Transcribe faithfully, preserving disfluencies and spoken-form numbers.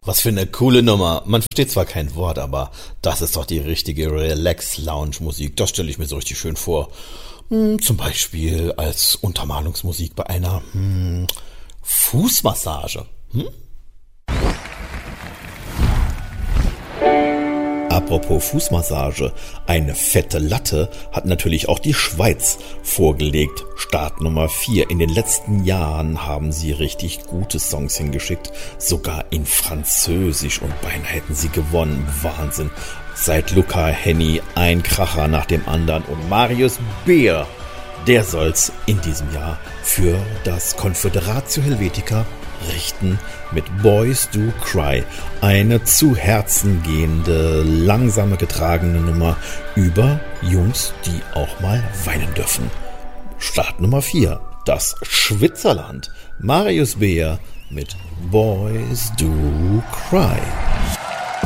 Was für eine coole Nummer. Man versteht zwar kein Wort, aber das ist doch die richtige Relax-Lounge-Musik. Das stelle ich mir so richtig schön vor. Hm, zum Beispiel als Untermalungsmusik bei einer hm, Fußmassage. Hm? Apropos Fußmassage, eine fette Latte hat natürlich auch die Schweiz vorgelegt. Start Nummer vier. In den letzten Jahren haben sie richtig gute Songs hingeschickt, sogar in Französisch, und beinahe hätten sie gewonnen. Wahnsinn. Seit Luca Hänni ein Kracher nach dem anderen, und Marius Beer, der soll's in diesem Jahr für das Confederatio Helvetica richten mit Boys Do Cry, eine zu Herzen gehende, langsame getragene Nummer über Jungs, die auch mal weinen dürfen. Start Nummer vier, das Schwitzerland. Marius Beer mit Boys Do Cry.